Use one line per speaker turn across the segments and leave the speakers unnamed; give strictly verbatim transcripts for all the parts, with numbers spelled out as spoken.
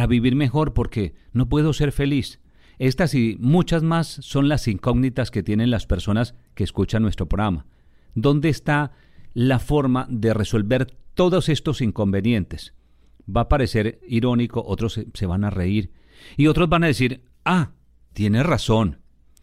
para vivir mejor porque no puedo ser feliz. Estas y muchas más son las incógnitas que tienen las personas que escuchan nuestro programa. ¿Dónde está la forma de resolver todos estos inconvenientes? Va a parecer irónico, otros se, se van a reír y otros van a decir, ah, tienes razón.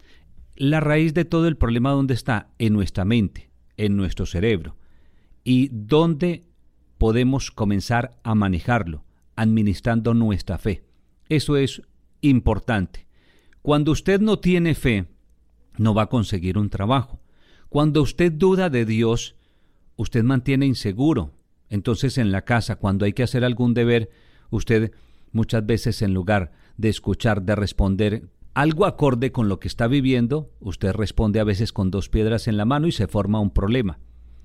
La raíz de todo el problema, ¿dónde está? En nuestra mente, en nuestro cerebro. ¿Y dónde podemos comenzar a manejarlo? Administrando nuestra fe. Eso es importante. Cuando usted no tiene fe, no va a conseguir un trabajo. Cuando usted duda de Dios, usted mantiene inseguro. Entonces en la casa, cuando hay que hacer algún deber, usted muchas veces en lugar de escuchar, de responder algo acorde con lo que está viviendo, usted responde a veces con dos piedras en la mano y se forma un problema.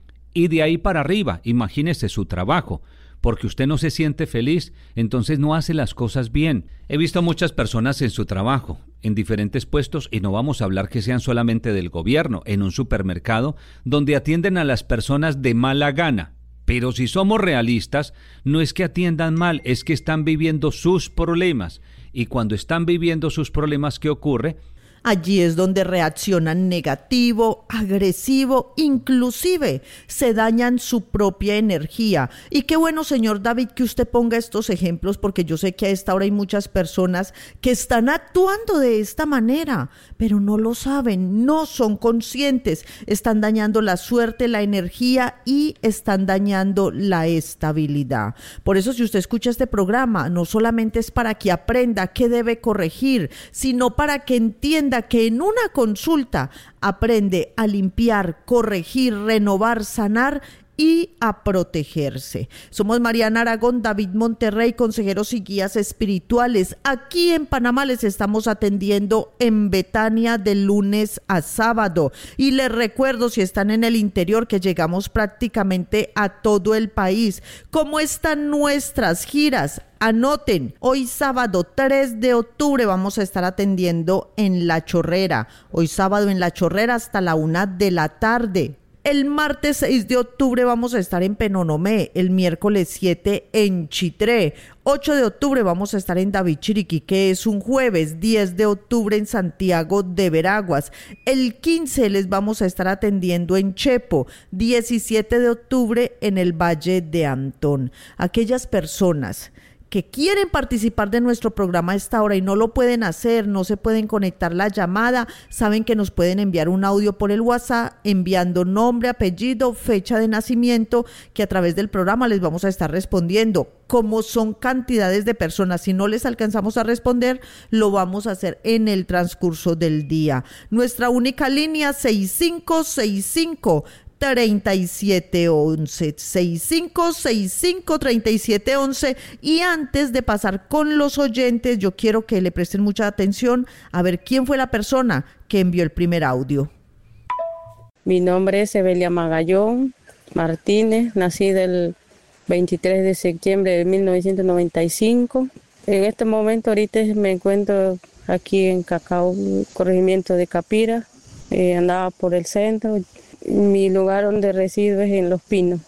Y de ahí para arriba, imagínese su trabajo, porque usted no se siente feliz, entonces no hace las cosas bien. He visto muchas personas en su trabajo, en diferentes puestos, y no vamos a hablar que sean solamente del gobierno, en un supermercado, donde atienden a las personas de mala gana. Pero si somos realistas, no es que atiendan mal, es que están viviendo sus problemas. Y cuando están viviendo sus problemas, ¿qué ocurre?
Allí es donde reaccionan negativo, agresivo, inclusive se dañan su propia energía. Y qué bueno, señor David, que usted ponga estos ejemplos, porque yo sé que a esta hora hay muchas personas que están actuando de esta manera, pero no lo saben, no son conscientes, están dañando la suerte, la energía y están dañando la estabilidad. Por eso, si usted escucha este programa, no solamente es para que aprenda qué debe corregir, sino para que entienda que en una consulta aprende a limpiar, corregir, renovar, sanar y a protegerse. Somos Mariana Aragón, David Monterrey, consejeros y guías espirituales. Aquí en Panamá les estamos atendiendo en Betania de lunes a sábado. Y les recuerdo, si están en el interior, que llegamos prácticamente a todo el país. ¿Cómo están nuestras giras? Anoten, hoy sábado tres de octubre vamos a estar atendiendo en La Chorrera. Hoy sábado en La Chorrera hasta la una de la tarde. El martes seis de octubre vamos a estar en Penonomé, el miércoles siete en Chitré, ocho de octubre vamos a estar en David Chiriquí, que es un jueves, diez de octubre en Santiago de Veraguas, el quince les vamos a estar atendiendo en Chepo, diecisiete de octubre en el Valle de Antón. Aquellas personas que quieren participar de nuestro programa a esta hora y no lo pueden hacer, no se pueden conectar la llamada, saben que nos pueden enviar un audio por el WhatsApp enviando nombre, apellido, fecha de nacimiento, que a través del programa les vamos a estar respondiendo. Como son cantidades de personas, si no les alcanzamos a responder, lo vamos a hacer en el transcurso del día. Nuestra única línea seis cinco seis cinco treinta y siete once, seis cinco seis cinco treinta y siete once. Y antes de pasar con los oyentes, yo quiero que le presten mucha atención a ver quién fue la persona que envió el primer audio.
Mi nombre es Evelia Magallón Martínez, nací el veintitrés de septiembre de mil novecientos noventa y cinco. En este momento ahorita me encuentro aquí en Cacao, corregimiento de Capira, eh, andaba por el centro. Mi lugar donde resido es en Los Pinos.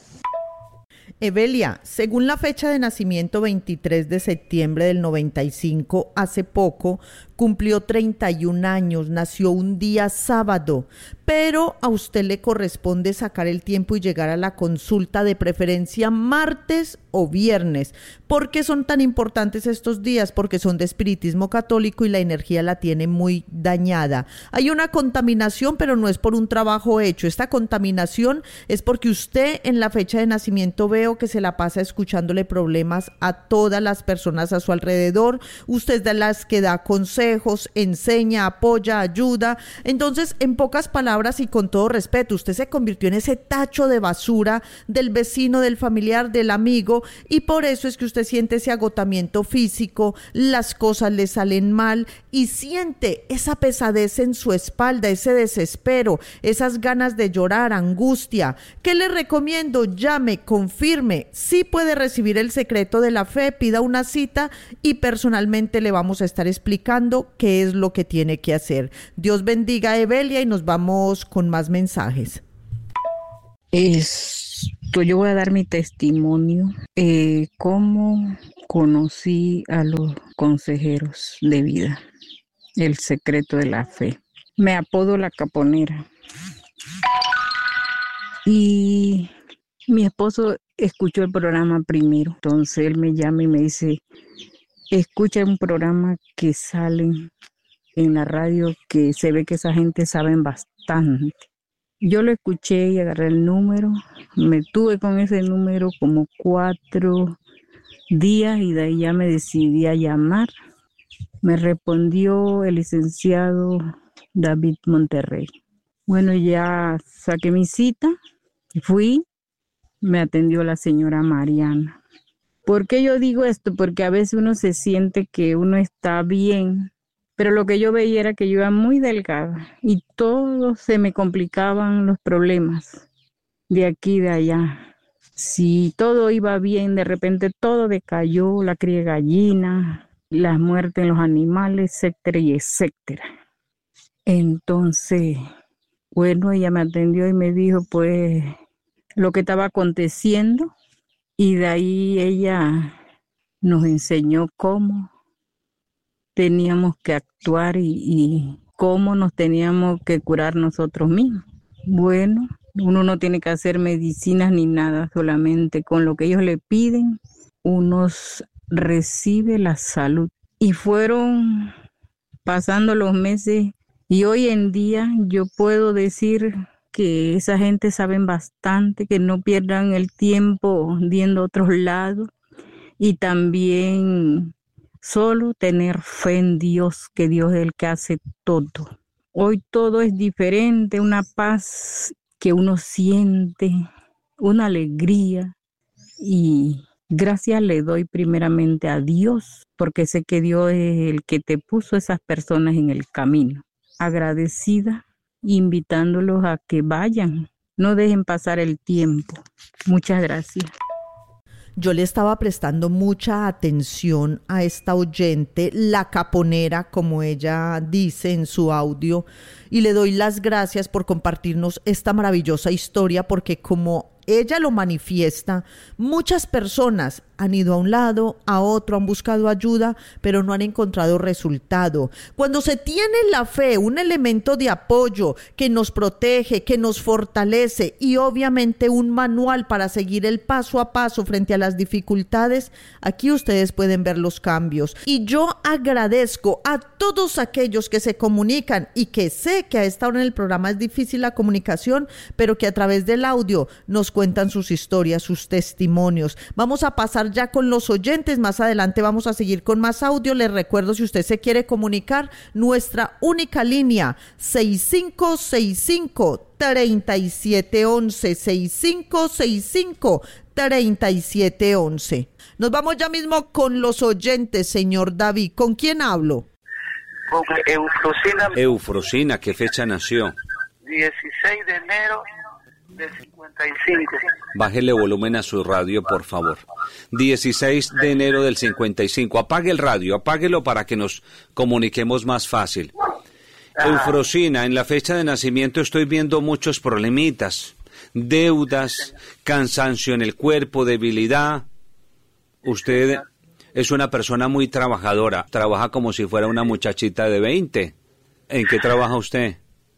Evelia, según la fecha de nacimiento veintitrés de septiembre del noventa y cinco, hace poco cumplió treinta y un años, nació un día sábado, pero a usted le corresponde sacar el tiempo y llegar a la consulta, de preferencia martes o viernes. ¿Por qué son tan importantes estos días? Porque son de espiritismo católico y la energía la tiene muy dañada. Hay una contaminación, pero no es por un trabajo hecho. Esta contaminación es porque usted en la fecha de nacimiento veo que se la pasa escuchándole problemas a todas las personas a su alrededor. Usted es de las que da consejos, enseña, apoya, ayuda. Entonces, en pocas palabras y con todo respeto, usted se convirtió en ese tacho de basura del vecino, del familiar, del amigo, y por eso es que usted siente ese agotamiento físico, las cosas le salen mal y siente esa pesadez en su espalda, ese desespero, esas ganas de llorar, angustia. ¿Qué le recomiendo? Llame, confirme, sí puede recibir el secreto de la fe, pida una cita y personalmente le vamos a estar explicando qué es lo que tiene que hacer. Dios bendiga a Evelia y nos vamos con más mensajes.
Esto, yo voy a dar mi testimonio, eh, cómo conocí a los consejeros de vida, el secreto de la fe. Me apodo La Caponera. Y mi esposo escuchó el programa primero, entonces él me llama y me dice, escucha un programa que salen en la radio, que se ve que esa gente saben bastante. Yo lo escuché y agarré el número, me tuve con ese número como cuatro días y de ahí ya me decidí a llamar. Me respondió el licenciado David Monterrey. Bueno, ya saqué mi cita, fui, me atendió la señora Mariana. ¿Por qué yo digo esto? Porque a veces uno se siente que uno está bien, pero lo que yo veía era que yo iba muy delgada y todo se me complicaban los problemas de aquí y de allá. Si todo iba bien, de repente todo decayó, la cría de gallina, las muertes en los animales, etcétera y etcétera. Entonces, bueno, ella me atendió y me dijo pues lo que estaba aconteciendo y de ahí ella nos enseñó cómo teníamos que actuar y, y cómo nos teníamos que curar nosotros mismos. Bueno, uno no tiene que hacer medicinas ni nada, solamente con lo que ellos le piden, uno recibe la salud. Y fueron pasando los meses y hoy en día yo puedo decir que esa gente saben bastante, que no pierdan el tiempo viendo a otros lados y también solo tener fe en Dios, que Dios es el que hace todo. Hoy todo es diferente, una paz que uno siente, una alegría y gracias le doy primeramente a Dios porque sé que Dios es el que te puso esas personas en el camino. Agradecida, invitándolos a que vayan, no dejen pasar el tiempo. Muchas gracias.
Yo le estaba prestando mucha atención a esta oyente, La Caponera, como ella dice en su audio, y le doy las gracias por compartirnos esta maravillosa historia, porque como ella lo manifiesta, muchas personas han ido a un lado, a otro, han buscado ayuda, pero no han encontrado resultado. Cuando se tiene la fe, un elemento de apoyo que nos protege, que nos fortalece y obviamente un manual para seguir el paso a paso frente a las dificultades, aquí ustedes pueden ver los cambios. Y yo agradezco a todos aquellos que se comunican y que sé que a esta hora en el programa es difícil la comunicación, pero que a través del audio nos cuentan sus historias, sus testimonios. Vamos a pasar ya con los oyentes, más adelante vamos a seguir con más audio. Les recuerdo, si usted se quiere comunicar, nuestra única línea seis cinco seis cinco, tres siete uno uno, seis cinco seis cinco, tres siete uno uno. Nos vamos ya mismo con los oyentes, señor David. ¿Con quién hablo?
Con Eufrosina.
Eufrosina, ¿qué fecha nació?
dieciséis de enero del cincuenta y cinco.
Bájele volumen a su radio, por favor. dieciséis de enero del cincuenta y cinco. Apague el radio, apáguelo para que nos comuniquemos más fácil. Ah. Eufrosina, en la fecha de nacimiento estoy viendo muchos problemitas. Deudas, cansancio en el cuerpo, debilidad. Usted es una persona muy trabajadora. Trabaja como si fuera una muchachita de veinte. ¿En qué trabaja usted?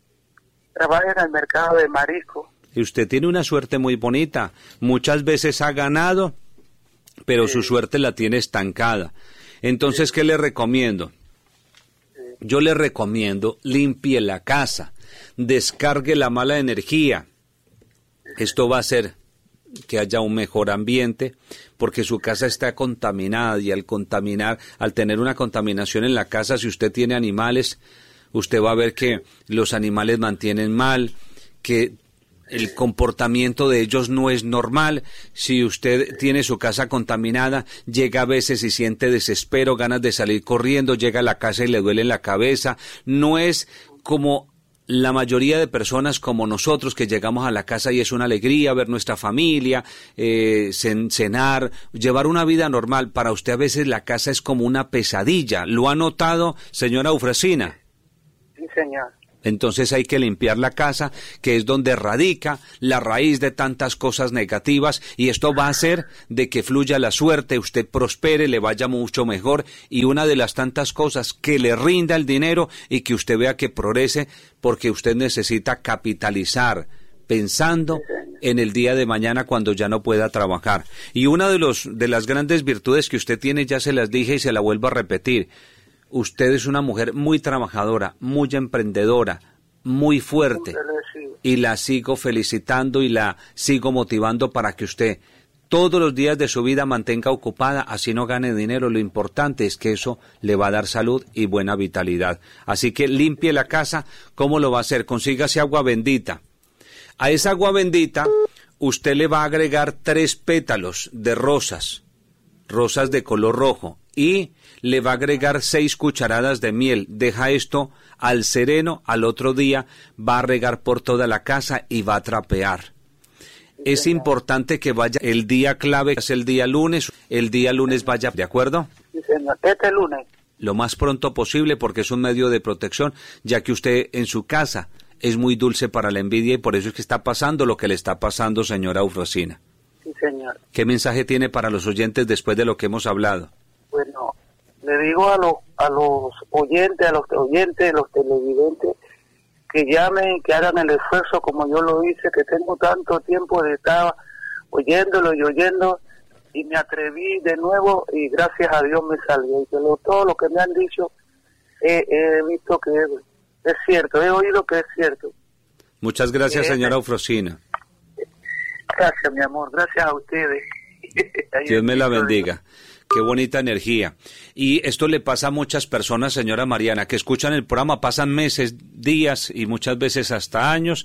Trabaja en el mercado de marisco.
Y usted tiene una suerte muy bonita. Muchas veces ha ganado, pero sí, su suerte la tiene estancada. Entonces, sí, ¿qué le recomiendo? Sí. Yo le recomiendo limpie la casa, descargue la mala energía. Esto va a hacer que haya un mejor ambiente, porque su casa está contaminada y al contaminar, al tener una contaminación en la casa, si usted tiene animales, usted va a ver que los animales mantienen mal, que el comportamiento de ellos no es normal. Si usted tiene su casa contaminada, llega a veces y siente desespero, ganas de salir corriendo, llega a la casa y le duele la cabeza. No es como la mayoría de personas como nosotros que llegamos a la casa y es una alegría ver nuestra familia, eh, cenar, llevar una vida normal. Para usted a veces la casa es como una pesadilla. ¿Lo ha notado, señora Eufrosina?
Sí, señor.
Entonces hay que limpiar la casa, que es donde radica la raíz de tantas cosas negativas, y esto va a hacer de que fluya la suerte, usted prospere, le vaya mucho mejor, y una de las tantas cosas, que le rinda el dinero y que usted vea que progrese, porque usted necesita capitalizar, pensando en el día de mañana cuando ya no pueda trabajar. Y una de los de las grandes virtudes que usted tiene, ya se las dije y se la vuelvo a repetir, usted es una mujer muy trabajadora, muy emprendedora, muy fuerte, y la sigo felicitando y la sigo motivando para que usted todos los días de su vida mantenga ocupada, así no gane dinero. Lo importante es que eso le va a dar salud y buena vitalidad. Así que limpie la casa. ¿Cómo lo va a hacer? Consígase agua bendita. A esa agua bendita usted le va a agregar tres pétalos de rosas, rosas de color rojo, y le va a agregar seis cucharadas de miel. Deja esto al sereno, al otro día va a regar por toda la casa y va a trapear. Es importante que vaya el día clave, es el día lunes, el día lunes vaya, ¿de acuerdo?
Sí, señor. Este lunes.
Lo más pronto posible, porque es un medio de protección, ya que usted en su casa es muy dulce para la envidia, y por eso es que está pasando lo que le está pasando, señora Eufrosina.
Sí, señor.
¿Qué mensaje tiene para los oyentes después de lo que hemos hablado?
Bueno, le digo a los a los oyentes, a los oyentes, a los televidentes, que llamen, que hagan el esfuerzo como yo lo hice, que tengo tanto tiempo de estar oyéndolo y oyendo, y me atreví de nuevo, y gracias a Dios me salió. Y que lo, todo lo que me han dicho, eh, he visto que es, es cierto, he oído que es cierto.
Muchas gracias,
eh,
señora Eufrosina.
Gracias, mi amor, gracias a ustedes.
Dios me la bendiga. Qué bonita energía. Y esto le pasa a muchas personas, señora Mariana, que escuchan el programa, pasan meses, días y muchas veces hasta años,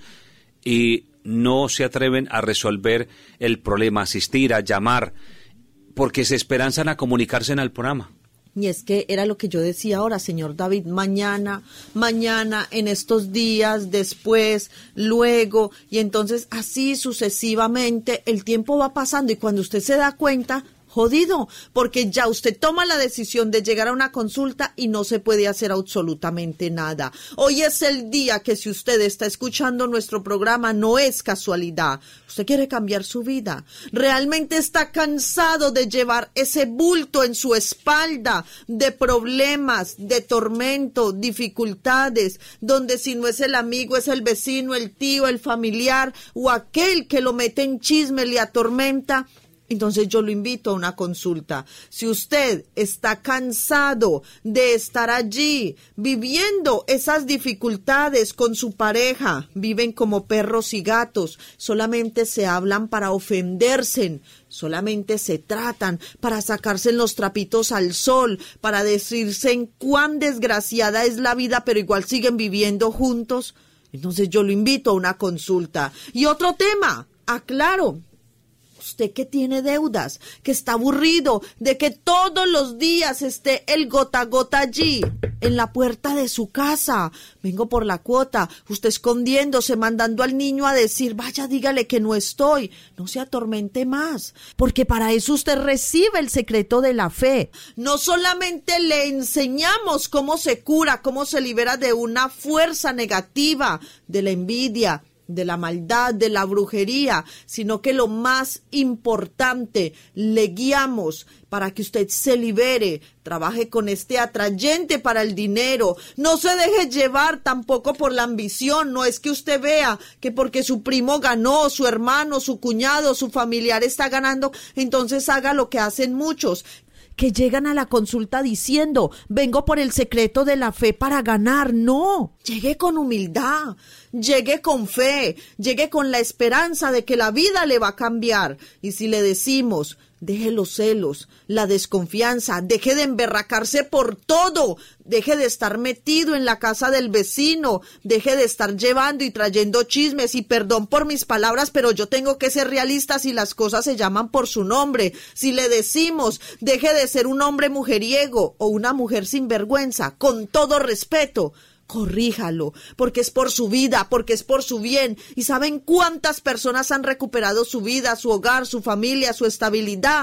y no se atreven a resolver el problema, a asistir, a llamar, porque se esperanzan a comunicarse en el programa.
Y es que era lo que yo decía ahora, señor David, mañana, mañana, en estos días, después, luego, y entonces así sucesivamente el tiempo va pasando, y cuando usted se da cuenta, jodido, porque ya usted toma la decisión de llegar a una consulta y no se puede hacer absolutamente nada. Hoy es el día que, si usted está escuchando nuestro programa, no es casualidad. Usted quiere cambiar su vida. Realmente está cansado de llevar ese bulto en su espalda de problemas, de tormento, dificultades, donde si no es el amigo, es el vecino, el tío, el familiar o aquel que lo mete en chisme, le atormenta. Entonces yo lo invito a una consulta. Si usted está cansado de estar allí viviendo esas dificultades con su pareja, viven como perros y gatos, solamente se hablan para ofenderse, solamente se tratan para sacarse los trapitos al sol, para decirse en cuán desgraciada es la vida, pero igual siguen viviendo juntos, entonces yo lo invito a una consulta. Y otro tema, aclaro, usted que tiene deudas, que está aburrido de que todos los días esté el gota a gota allí, en la puerta de su casa, vengo por la cuota, usted escondiéndose, mandando al niño a decir, vaya, dígale que no estoy, no se atormente más, porque para eso usted recibe el secreto de la fe. No solamente le enseñamos cómo se cura, cómo se libera de una fuerza negativa, de la envidia, de la maldad, de la brujería, sino que lo más importante, le guiamos para que usted se libere, trabaje con este atrayente para el dinero, no se deje llevar tampoco por la ambición. No es que usted vea que porque su primo ganó, su hermano, su cuñado, su familiar está ganando, entonces haga lo que hacen muchos, que llegan a la consulta diciendo, vengo por el secreto de la fe para ganar. No, llegue con humildad, llegue con fe, llegue con la esperanza de que la vida le va a cambiar. Y si le decimos, deje los celos, la desconfianza, deje de emberracarse por todo, deje de estar metido en la casa del vecino, deje de estar llevando y trayendo chismes, y perdón por mis palabras, pero yo tengo que ser realista si las cosas se llaman por su nombre. Si le decimos, deje de ser un hombre mujeriego o una mujer sinvergüenza, con todo respeto, corríjalo, porque es por su vida, porque es por su bien. ¿Y saben cuántas personas han recuperado su vida, su hogar, su familia, su estabilidad?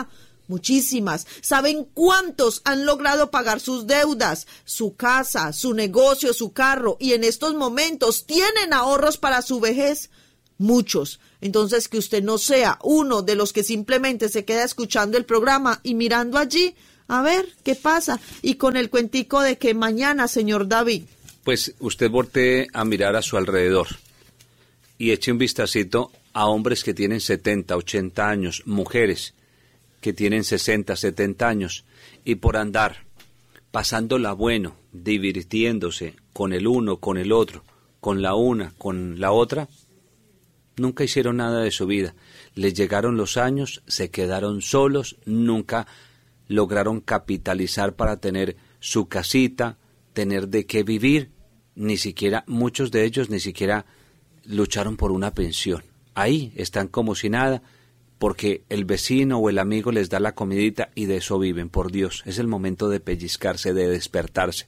Muchísimas. ¿Saben cuántos han logrado pagar sus deudas, su casa, su negocio, su carro y en estos momentos tienen ahorros para su vejez? Muchos. Entonces, que usted no sea uno de los que simplemente se queda escuchando el programa y mirando allí a ver qué pasa. Y con el cuentico de que mañana, señor David.
Pues usted voltee a mirar a su alrededor y eche un vistacito a hombres que tienen setenta, ochenta años, mujeres que tienen sesenta, setenta años, y por andar pasándola bueno, divirtiéndose con el uno, con el otro, con la una, con la otra, nunca hicieron nada de su vida. Les llegaron los años, se quedaron solos, nunca lograron capitalizar para tener su casita, tener de qué vivir, ni siquiera, muchos de ellos ni siquiera lucharon por una pensión. Ahí están como si nada, porque el vecino o el amigo les da la comidita y de eso viven. Por Dios, es el momento de pellizcarse, de despertarse.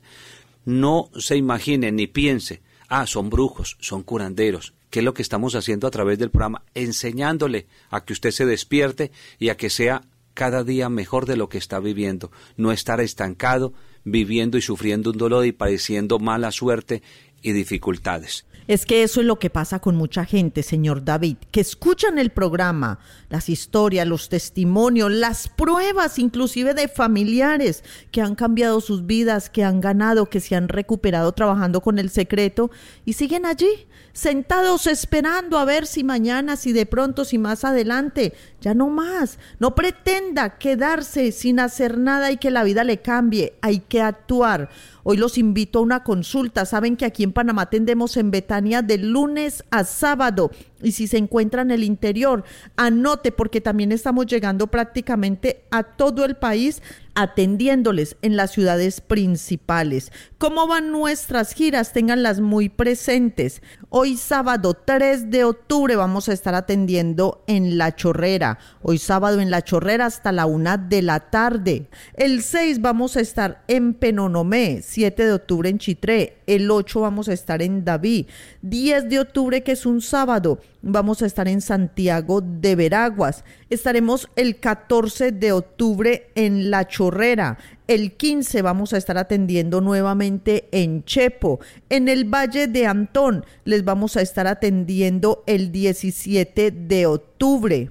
No se imagine ni piense, ah, son brujos, son curanderos. ¿Qué es lo que estamos haciendo a través del programa? Enseñándole a que usted se despierte y a que sea cada día mejor de lo que está viviendo. No estar estancado, viviendo y sufriendo un dolor y padeciendo mala suerte y dificultades.
Es que eso es lo que pasa con mucha gente, señor David, que escuchan el programa, las historias, los testimonios, las pruebas inclusive de familiares que han cambiado sus vidas, que han ganado, que se han recuperado trabajando con el secreto y siguen allí, sentados esperando a ver si mañana, si de pronto, si más adelante, ya no más. No pretenda quedarse sin hacer nada y que la vida le cambie, hay que actuar. Hoy los invito a una consulta. Saben que aquí en Panamá atendemos en Betania de lunes a sábado. Y si se encuentra en el interior, anote porque también estamos llegando prácticamente a todo el país atendiéndoles en las ciudades principales. ¿Cómo van nuestras giras? Ténganlas muy presentes. Hoy sábado tres de octubre vamos a estar atendiendo en La Chorrera. Hoy sábado en La Chorrera hasta la una de la tarde. El seis vamos a estar en Penonomé, siete de octubre en Chitré. El ocho vamos a estar en Daví. diez de octubre, que es un sábado, vamos a estar en Santiago de Veraguas. Estaremos el catorce de octubre en La Chorrera. El quince vamos a estar atendiendo nuevamente en Chepo. En el Valle de Antón les vamos a estar atendiendo el diecisiete de octubre.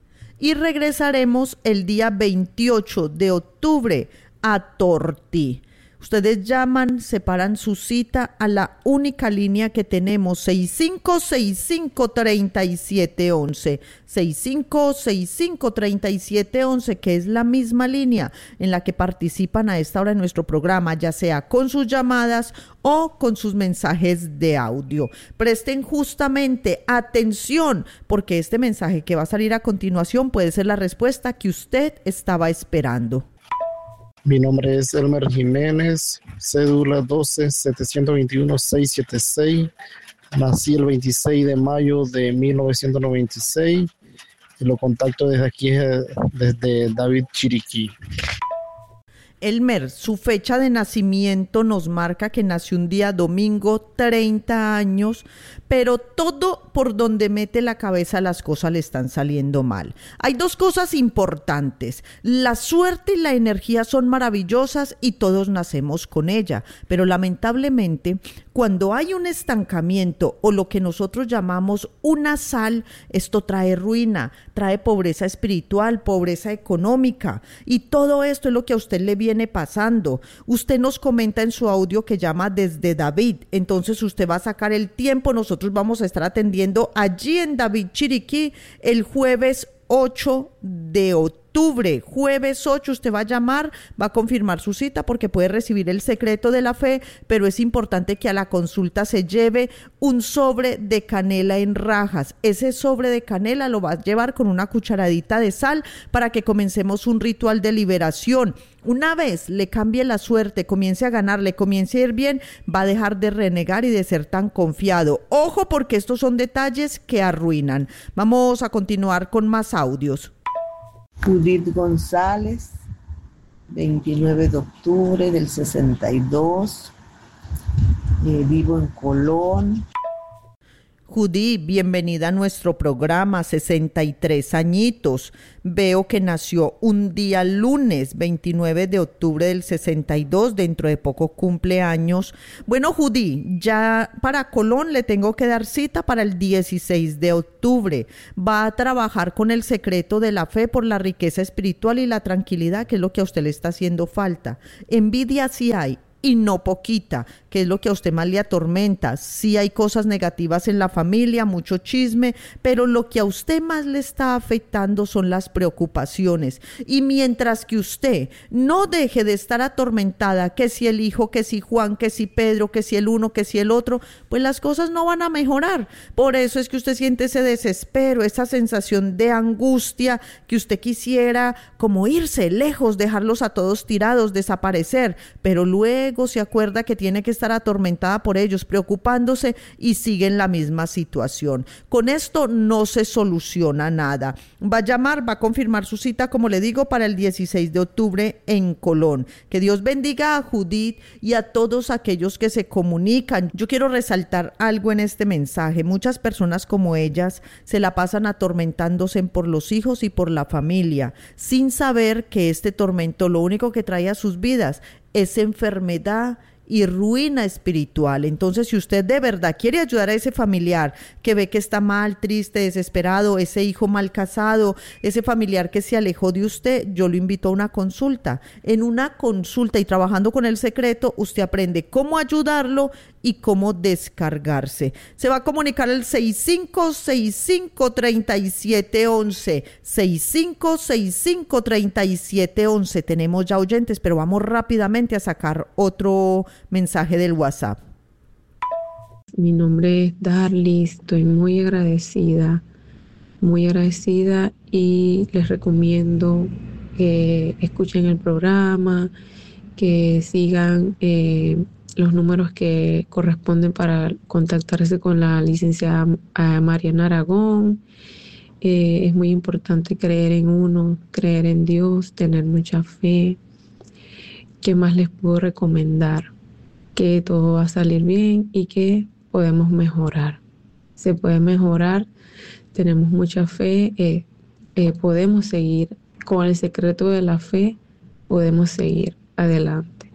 Y regresaremos el día veintiocho de octubre a Tortí. Ustedes llaman, separan su cita a la única línea que tenemos, seis cinco seis cinco, tres siete uno uno, seis cinco seis cinco, tres siete uno uno, que es la misma línea en la que participan a esta hora en nuestro programa, ya sea con sus llamadas o con sus mensajes de audio. Presten justamente atención, porque este mensaje que va a salir a continuación puede ser la respuesta que usted estaba esperando.
Mi nombre es Elmer Jiménez, cédula doce setecientos veintiuno seiscientos setenta y seis. Nací el veintiséis de mayo de mil novecientos noventa y seis. Y lo contacto desde aquí, desde David Chiriquí.
Elmer, su fecha de nacimiento nos marca que nació un día domingo, treinta años, pero todo por donde mete la cabeza las cosas le están saliendo mal. Hay dos cosas importantes: la suerte y la energía son maravillosas y todos nacemos con ella, pero lamentablemente cuando hay un estancamiento o lo que nosotros llamamos una sal, esto trae ruina, trae pobreza espiritual, pobreza económica, y todo esto es lo que a usted le viene pasando. Usted nos comenta en su audio que llama desde David, entonces usted va a sacar el tiempo. Nosotros vamos a estar atendiendo allí en David Chiriquí el jueves ocho de octubre, jueves ocho, usted va a llamar, va a confirmar su cita porque puede recibir el secreto de la fe, pero es importante que a la consulta se lleve un sobre de canela en rajas. Ese sobre de canela lo va a llevar con una cucharadita de sal para que comencemos un ritual de liberación. Una vez le cambie la suerte, comience a ganar, le comience a ir bien, va a dejar de renegar y de ser tan confiado. Ojo, porque estos son detalles que arruinan. Vamos a continuar con más audios.
Judith González, veintinueve de octubre del sesenta y dos, eh, vivo en Colón.
Judy, bienvenida a nuestro programa, sesenta y tres añitos. Veo que nació un día lunes, veintinueve de octubre del sesenta y dos, dentro de poco cumpleaños. Bueno, Judy, ya para Colón le tengo que dar cita para el dieciséis de octubre. Va a trabajar con el secreto de la fe por la riqueza espiritual y la tranquilidad, que es lo que a usted le está haciendo falta. Envidia sí hay, y no poquita, que es lo que a usted más le atormenta. Sí hay cosas negativas en la familia, mucho chisme, pero lo que a usted más le está afectando son las preocupaciones. Y mientras que usted no deje de estar atormentada, que si el hijo, que si Juan, que si Pedro, que si el uno, que si el otro, pues las cosas no van a mejorar. Por eso es que usted siente ese desespero, esa sensación de angustia, que usted quisiera como irse lejos, dejarlos a todos tirados, desaparecer, pero luego se acuerda que tiene que estar atormentada por ellos, preocupándose, y sigue en la misma situación. Con esto no se soluciona nada. Va a llamar, va a confirmar su cita, como le digo, para el dieciséis de octubre en Colón. Que Dios bendiga a Judith y a todos aquellos que se comunican. Yo quiero resaltar algo en este mensaje. Muchas personas como ellas se la pasan atormentándose por los hijos y por la familia, sin saber que este tormento lo único que trae a sus vidas es enfermedad y ruina espiritual. Entonces, si usted de verdad quiere ayudar a ese familiar que ve que está mal, triste, desesperado, ese hijo mal casado, ese familiar que se alejó de usted, yo lo invito a una consulta. En una consulta y trabajando con el secreto, usted aprende cómo ayudarlo y cómo descargarse. Se va a comunicar al seis cinco seis cinco, tres siete uno uno, seis cinco seis cinco, tres siete uno uno. Tenemos ya oyentes, pero vamos rápidamente a sacar otro mensaje del WhatsApp.
Mi nombre es Darly, estoy muy agradecida, muy agradecida y les recomiendo que escuchen el programa, que sigan eh, los números que corresponden para contactarse con la licenciada Mariana Aragón. Eh, es muy importante creer en uno, creer en Dios, tener mucha fe. ¿Qué más les puedo recomendar? Que todo va a salir bien y que podemos mejorar. Se puede mejorar, tenemos mucha fe, eh, eh, podemos seguir con el secreto de la fe, podemos seguir adelante.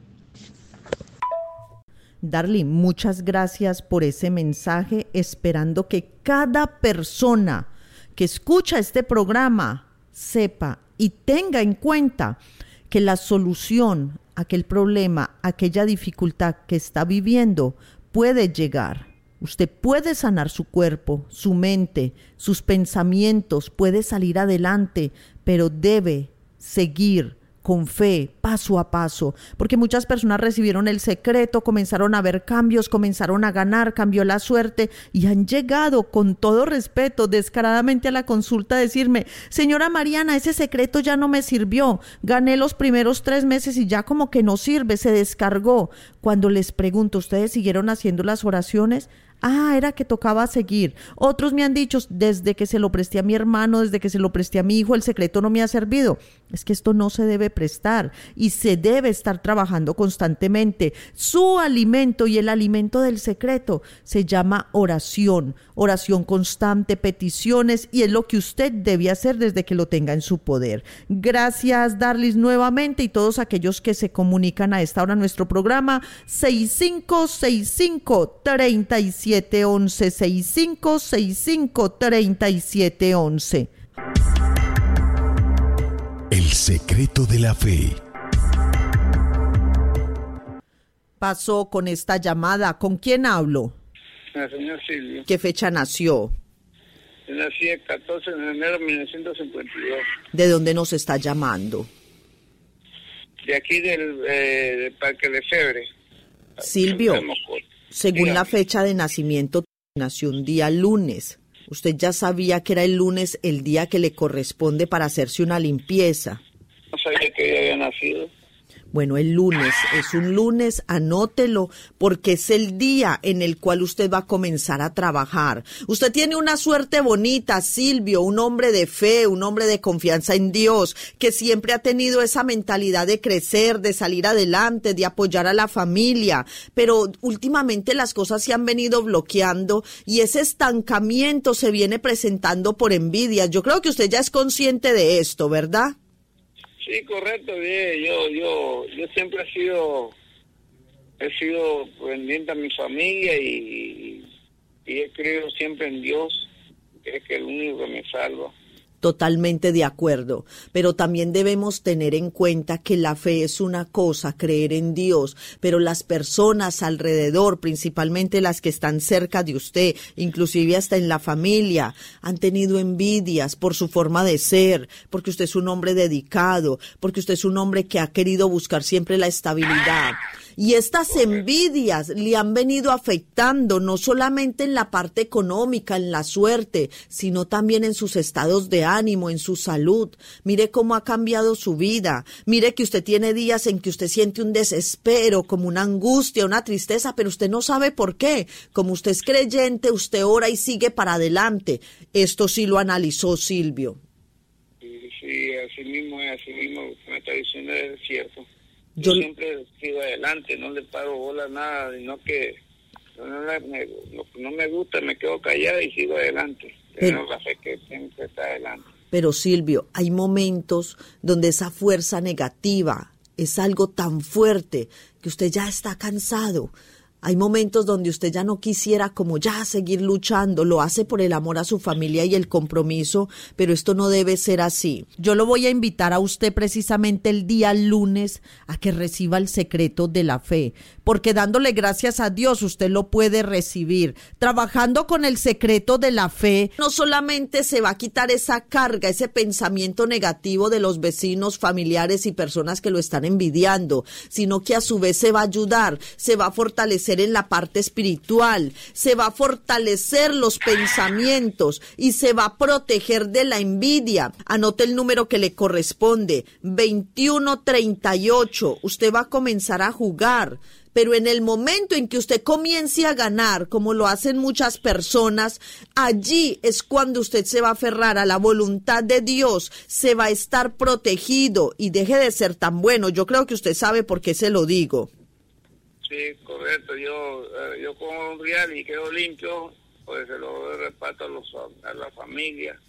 Darly, muchas gracias por ese mensaje, esperando que cada persona que escucha este programa sepa y tenga en cuenta que la solución a aquel problema, aquella dificultad que está viviendo puede llegar. Usted puede sanar su cuerpo, su mente, sus pensamientos, puede salir adelante, pero debe seguir con fe, paso a paso, porque muchas personas recibieron el secreto, comenzaron a ver cambios, comenzaron a ganar, cambió la suerte y han llegado con todo respeto, descaradamente a la consulta a decirme: señora Mariana, ese secreto ya no me sirvió, gané los primeros tres meses y ya como que no sirve, se descargó. Cuando les pregunto, ¿ustedes siguieron haciendo las oraciones? Ah, era que tocaba seguir. Otros me han dicho, desde que se lo presté a mi hermano, desde que se lo presté a mi hijo, el secreto no me ha servido. Es que esto no se debe prestar y se debe estar trabajando constantemente. Su alimento y el alimento del secreto se llama oración, oración constante, peticiones, y es lo que usted debe hacer desde que lo tenga en su poder. Gracias, Darlis, nuevamente, y todos aquellos que se comunican a esta hora en nuestro programa, seis cinco seis cinco, tres siete uno uno, seis cinco seis cinco, tres siete uno uno.
El secreto de la fe.
Pasó con esta llamada. ¿Con quién hablo?
La señora Silvia.
¿Qué fecha nació?
Yo nací el catorce de enero de mil novecientos cincuenta y dos.
¿De dónde nos está llamando?
De aquí del, eh, del Parque Lefebvre.
Silvio, según Dígame. La fecha de nacimiento, nació un día lunes. ¿Usted ya sabía que era el lunes el día que le corresponde para hacerse una limpieza?
No sabía que ella había nacido.
Bueno, el lunes, es un lunes, anótelo, porque es el día en el cual usted va a comenzar a trabajar. Usted tiene una suerte bonita, Silvio, un hombre de fe, un hombre de confianza en Dios, que siempre ha tenido esa mentalidad de crecer, de salir adelante, de apoyar a la familia, pero últimamente las cosas se han venido bloqueando y ese estancamiento se viene presentando por envidias. Yo creo que usted ya es consciente de esto, ¿verdad?
Sí, correcto, bien. Yo, yo, yo siempre he sido, he sido pendiente a mi familia y, y he creído siempre en Dios, que es el único que me salva.
Totalmente de acuerdo, pero también debemos tener en cuenta que la fe es una cosa, creer en Dios, pero las personas alrededor, principalmente las que están cerca de usted, inclusive hasta en la familia, han tenido envidias por su forma de ser, porque usted es un hombre dedicado, porque usted es un hombre que ha querido buscar siempre la estabilidad. Y estas envidias le han venido afectando no solamente en la parte económica, en la suerte, sino también en sus estados de ánimo, en su salud. Mire cómo ha cambiado su vida. Mire que usted tiene días en que usted siente un desespero, como una angustia, una tristeza, pero usted no sabe por qué. Como usted es creyente, usted ora y sigue para adelante. Esto sí lo analizó Silvio.
Sí, sí, así mismo es, así mismo me está diciendo, es cierto. Yo, yo siempre sigo adelante, no le paro bola a nada, sino que no, no, me, lo que no me gusta me quedo callado y sigo adelante. Pero la fe que siempre está adelante.
Pero Silvio, hay momentos donde esa fuerza negativa es algo tan fuerte que usted ya está cansado. Hay momentos donde usted ya no quisiera como ya seguir luchando, lo hace por el amor a su familia y el compromiso, pero esto no debe ser así. Yo lo voy a invitar a usted precisamente el día lunes a que reciba el secreto de la fe, porque dándole gracias a Dios usted lo puede recibir. Trabajando con el secreto de la fe, no solamente se va a quitar esa carga, ese pensamiento negativo de los vecinos, familiares y personas que lo están envidiando, sino que a su vez se va a ayudar, se va a fortalecer en la parte espiritual, se va a fortalecer los pensamientos y se va a proteger de la envidia. Anote el número que le corresponde, veintiuno treinta y ocho. Usted va a comenzar a jugar, pero en el momento en que usted comience a ganar, como lo hacen muchas personas, allí es cuando usted se va a aferrar a la voluntad de Dios, se va a estar protegido y deje de ser tan bueno. Yo creo que usted sabe por qué se lo digo.
Sí, correcto. Yo eh, yo como un real y quedo limpio, pues se lo reparto a, los, a la familia,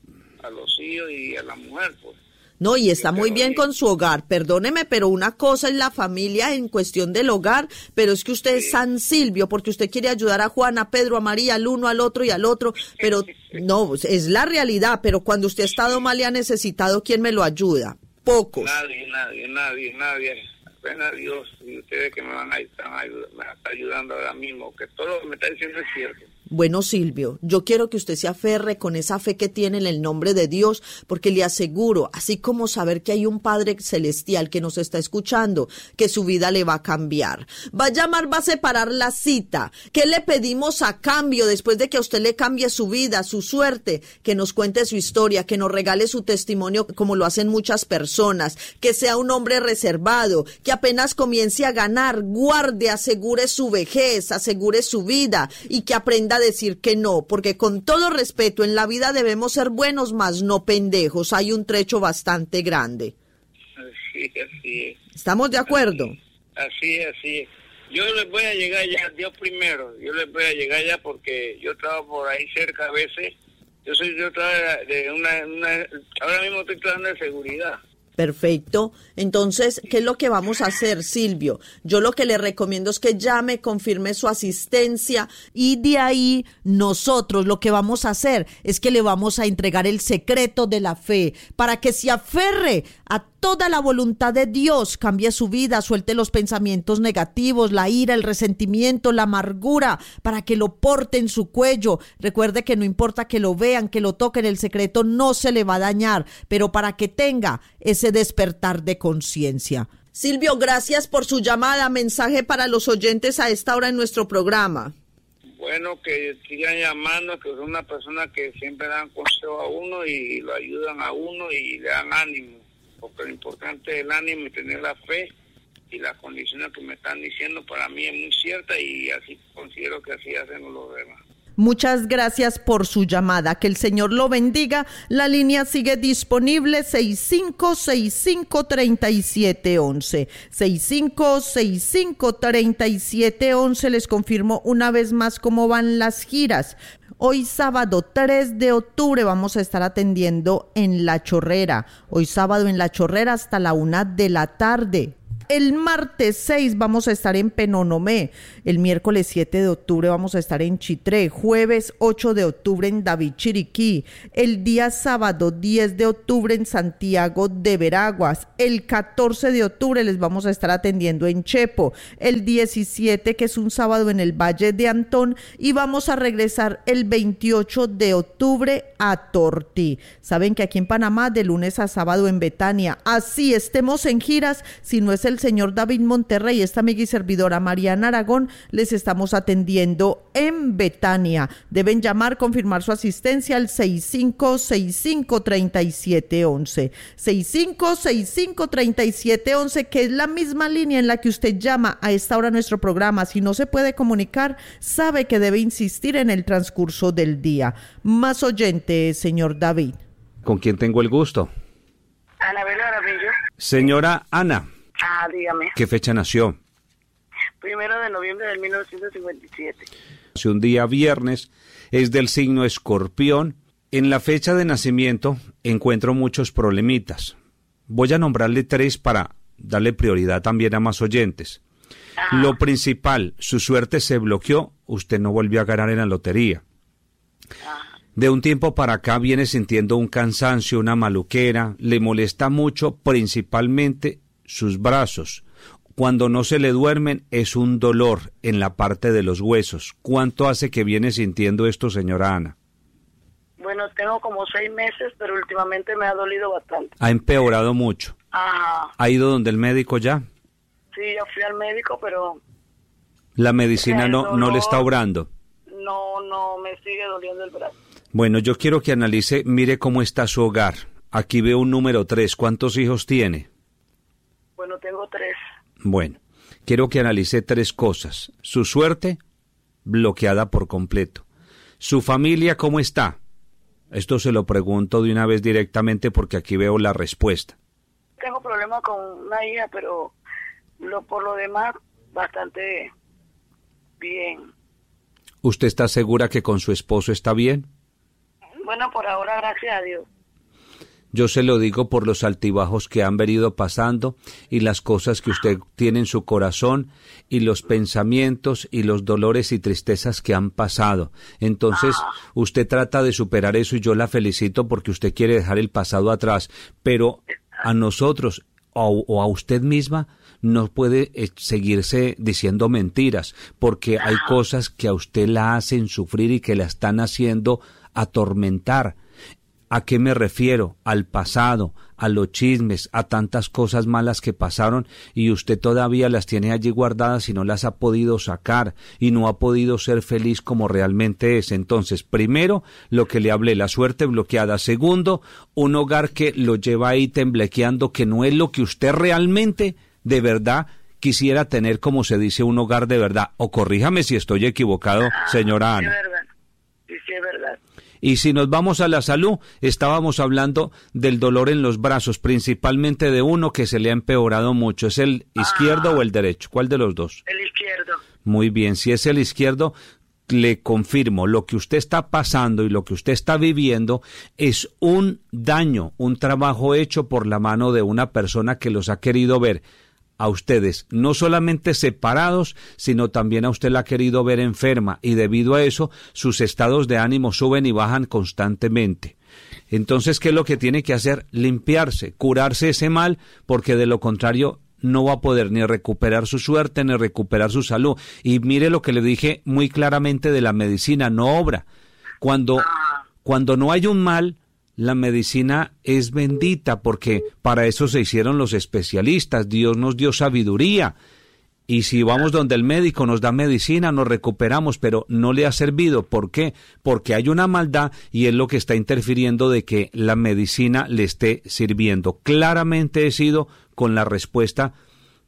a los hijos y a la mujer, pues.
No, y está muy bien con su hogar, perdóneme, pero una cosa es la familia en cuestión del hogar, pero es que usted sí es San Silvio, porque usted quiere ayudar a Juan, a Pedro, a María, al uno, al otro y al otro, pero no, es la realidad, pero cuando usted ha estado mal y ha necesitado, ¿quién me lo ayuda? Pocos.
Nadie, nadie, nadie, nadie. Apenas Dios y ustedes que me van a estar ayudando ahora mismo, que todo lo que me está diciendo es cierto.
Bueno, Silvio, yo quiero que usted se aferre con esa fe que tiene en el nombre de Dios, porque le aseguro, así como saber que hay un Padre celestial que nos está escuchando, que su vida le va a cambiar. Va a llamar, va a separar la cita. ¿Qué le pedimos a cambio después de que a usted le cambie su vida, su suerte? Que nos cuente su historia, que nos regale su testimonio como lo hacen muchas personas, que sea un hombre reservado, que apenas comience a ganar, guarde, asegure su vejez, asegure su vida y que aprenda a decir que no, porque con todo respeto en la vida debemos ser buenos, mas no pendejos. Hay un trecho bastante grande.
Así, así es.
¿Estamos de acuerdo?
Así es, así es. Yo les voy a llegar ya, Dios primero, yo les voy a llegar ya porque yo trabajo por ahí cerca a veces. Yo soy, yo trabajo de una, una ahora mismo estoy trabajando de seguridad.
Perfecto. Entonces, ¿qué es lo que vamos a hacer, Silvio? Yo lo que le recomiendo es que llame, confirme su asistencia y de ahí nosotros lo que vamos a hacer es que le vamos a entregar el secreto de la fe para que se aferre a toda la voluntad de Dios, cambie su vida, suelte los pensamientos negativos, la ira, el resentimiento, la amargura, para que lo porte en su cuello. Recuerde que no importa que lo vean, que lo toquen, el secreto no se le va a dañar, pero para que tenga ese despertar de conciencia. Silvio, gracias por su llamada. Mensaje para los oyentes a esta hora en nuestro programa.
Bueno, que sigan llamando, que son una persona que siempre dan consejo a uno y lo ayudan a uno y le dan ánimo, porque lo importante es el ánimo y tener la fe y las condiciones que me están diciendo para mí es muy cierta y así considero que así hacen los demás.
Muchas gracias por su llamada. Que el Señor lo bendiga. La línea sigue disponible seis cinco seis cinco, tres siete uno uno. seis cinco seis cinco, tres siete uno uno. Les confirmo una vez más cómo van las giras. Hoy sábado tres de octubre vamos a estar atendiendo en La Chorrera. Hoy sábado en La Chorrera hasta la una de la tarde. El martes seis vamos a estar en Penonomé, el miércoles siete de octubre vamos a estar en Chitré, jueves ocho de octubre en David Chiriquí, el día sábado diez de octubre en Santiago de Veraguas, el catorce de octubre les vamos a estar atendiendo en Chepo, el diecisiete que es un sábado en el Valle de Antón y vamos a regresar el veintiocho de octubre a Tortí. Saben que aquí en Panamá de lunes a sábado en Betania, así estemos en giras, si no es el señor David Monterrey, esta amiga y servidora Mariana Aragón, les estamos atendiendo en Betania. Deben llamar, confirmar su asistencia al seis cinco seis cinco, tres siete uno uno. seis cinco seis cinco, tres siete uno uno, que es la misma línea en la que usted llama a esta hora a nuestro programa. Si no se puede comunicar, sabe que debe insistir en el transcurso del día. Más oyente, señor David.
¿Con quién tengo el gusto?
Ana Bela Aramillo.
Señora Ana.
Ah, dígame.
¿Qué fecha nació?
Primero de noviembre de mil novecientos cincuenta y siete.
Hace un día viernes, es del signo Escorpión. En la fecha de nacimiento encuentro muchos problemitas. Voy a nombrarle tres para darle prioridad también a más oyentes. Ajá. Lo principal, su suerte se bloqueó, usted no volvió a ganar en la lotería. Ajá. De un tiempo para acá viene sintiendo un cansancio, una maluquera, le molesta mucho principalmente sus brazos. Cuando no se le duermen es un dolor en la parte de los huesos. ¿Cuánto hace que viene sintiendo esto, señora Ana?
Bueno, tengo como seis meses, pero últimamente me ha dolido bastante.
Ha empeorado mucho.
Ajá.
¿Ha ido donde el médico ya?
Sí, ya fui al médico, pero...
¿La medicina no, dolor, no le está obrando?
No, no, me sigue doliendo el brazo.
Bueno, yo quiero que analice, mire cómo está su hogar. Aquí veo un número tres. ¿Cuántos hijos tiene?
Bueno, tengo tres.
Bueno, quiero que analice tres cosas. Su suerte, bloqueada por completo. Su familia, ¿cómo está? Esto se lo pregunto de una vez directamente porque aquí veo la respuesta.
Tengo problemas con una hija, pero lo, por lo demás, bastante bien.
¿Usted está segura que con su esposo está bien?
Bueno, por ahora, gracias a Dios.
Yo se lo digo por los altibajos que han venido pasando y las cosas que usted tiene en su corazón y los pensamientos y los dolores y tristezas que han pasado. Entonces, usted trata de superar eso y yo la felicito porque usted quiere dejar el pasado atrás, pero a nosotros o, o a usted misma no puede eh, seguirse diciendo mentiras porque hay cosas que a usted la hacen sufrir y que la están haciendo atormentar. ¿A qué me refiero? Al pasado, a los chismes, a tantas cosas malas que pasaron y usted todavía las tiene allí guardadas y no las ha podido sacar y no ha podido ser feliz como realmente es. Entonces, primero, lo que le hablé, la suerte bloqueada. Segundo, un hogar que lo lleva ahí temblequeando, que no es lo que usted realmente, de verdad, quisiera tener, como se dice, un hogar de verdad. O corríjame si estoy equivocado, señora Ana.
Sí, es verdad. Sí, sí, es verdad.
Y si nos vamos a la salud, estábamos hablando del dolor en los brazos, principalmente de uno que se le ha empeorado mucho. ¿Es el izquierdo ah, o el derecho? ¿Cuál de los dos?
El izquierdo.
Muy bien, si es el izquierdo, le confirmo, lo que usted está pasando y lo que usted está viviendo es un daño, un trabajo hecho por la mano de una persona que los ha querido ver a ustedes, no solamente separados, sino también a usted la ha querido ver enferma y debido a eso sus estados de ánimo suben y bajan constantemente. Entonces, ¿qué es lo que tiene que hacer? Limpiarse, curarse ese mal, porque de lo contrario no va a poder ni recuperar su suerte ni recuperar su salud. Y mire lo que le dije muy claramente de la medicina, no obra. Cuando, cuando no hay un mal, la medicina es bendita porque para eso se hicieron los especialistas. Dios nos dio sabiduría y si vamos donde el médico nos da medicina, nos recuperamos, pero no le ha servido. ¿Por qué? Porque hay una maldad y es lo que está interfiriendo de que la medicina le esté sirviendo. Claramente he sido con la respuesta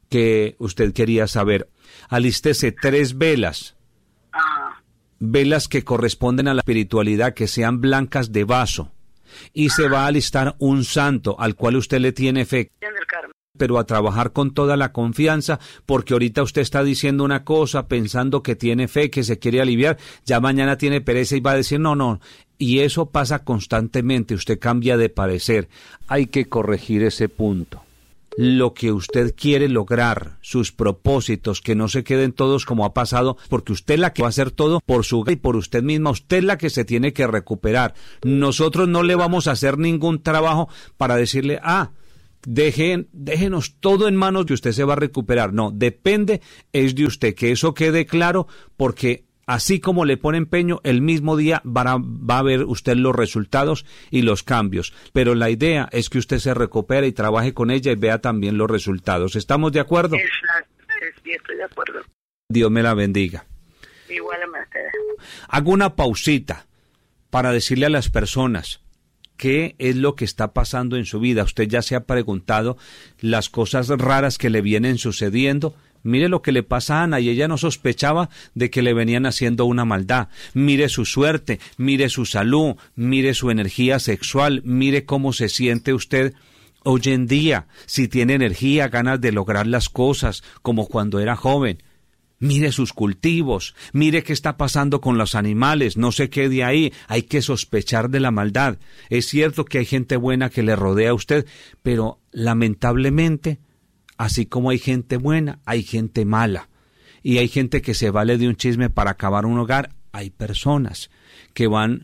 que usted quería saber. Alístese tres velas.
Ajá.
Velas que corresponden a la espiritualidad, que sean blancas de vaso. Y Ajá. se va a alistar un santo al cual usted le tiene fe. Pero a trabajar con toda la confianza, porque ahorita usted está diciendo una cosa, pensando que tiene fe, que se quiere aliviar, ya mañana tiene pereza y va a decir no, no, y eso pasa constantemente, usted cambia de parecer. Hay que corregir ese punto. Lo que usted quiere lograr, sus propósitos, que no se queden todos como ha pasado, porque usted es la que va a hacer todo por su y por usted misma, usted es la que se tiene que recuperar. Nosotros no le vamos a hacer ningún trabajo para decirle, ah, Dejen, déjenos todo en manos que usted se va a recuperar. No, depende, es de usted, que eso quede claro, porque así como le pone empeño, el mismo día va a, va a ver usted los resultados y los cambios. Pero la idea es que usted se recupere y trabaje con ella y vea también los resultados. ¿Estamos de acuerdo?
Exacto, sí, estoy de acuerdo.
Dios me la bendiga.
Igualmente.
Hago una pausita para decirle a las personas ¿qué es lo que está pasando en su vida? Usted ya se ha preguntado las cosas raras que le vienen sucediendo. Mire lo que le pasa a Ana y ella no sospechaba de que le venían haciendo una maldad. Mire su suerte, mire su salud, mire su energía sexual, mire cómo se siente usted hoy en día, si tiene energía, ganas de lograr las cosas como cuando era joven. Mire sus cultivos, mire qué está pasando con los animales, no se quede ahí, hay que sospechar de la maldad. Es cierto que hay gente buena que le rodea a usted, pero lamentablemente, así como hay gente buena, hay gente mala. Y hay gente que se vale de un chisme para acabar un hogar. Hay personas que van